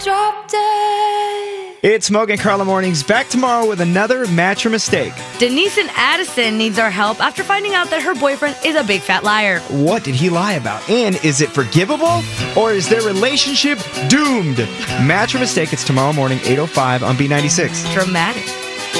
Drop dead. It's Mogan Carla Mornings, back tomorrow with another Match or Mistake. Denise and Addison needs our help after finding out that her boyfriend is a big fat liar. What did he lie about? And is it forgivable? Or is their relationship doomed? Match or Mistake, it's tomorrow morning, 8:05 on B96. Dramatic.